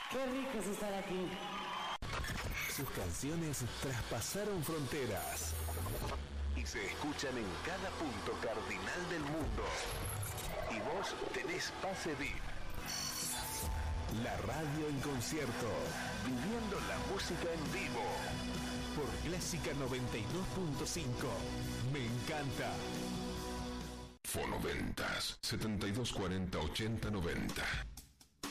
Qué rico es estar aquí. Sus canciones traspasaron fronteras y se escuchan en cada punto cardinal del mundo. Y vos tenés pase VIP. La radio en concierto, viviendo la música en vivo. Por Clásica 92.5. Me encanta. Fonoventas 7240 8090.